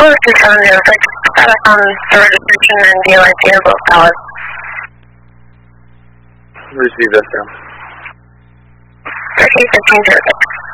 the registration and DOIC are both valid. Receive that, Sam. 13-15-06.